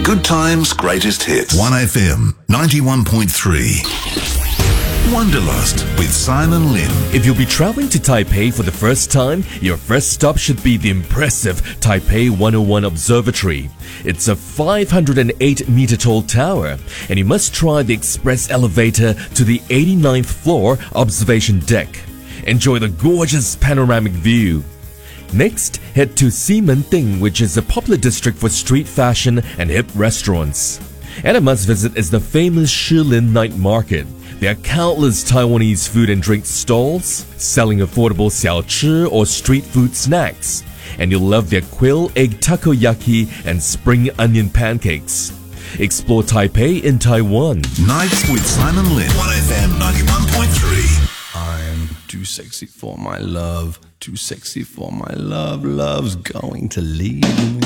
Good Times Greatest Hits. 1FM 91.3. Wanderlust with Simon Lim. If you'll be traveling to Taipei for the first time, your first stop should be the impressive Taipei 101 Observatory. It's a 508-meter tall tower, and you must try the express elevator to the 89th floor observation deck. Enjoy the gorgeous panoramic view. Next, head to Ximending, which is a popular district for street fashion and hip restaurants. And a must-visit is the famous Shilin Night Market. There are countless Taiwanese food and drink stalls selling affordable xiaochi or street food snacks. And you'll love their quail egg takoyaki and spring onion pancakes. Explore Taipei in Taiwan. Nights with Simon Lim. 1FM 91.3. I'm too sexy for my love, too sexy for my love, love's going to leave me.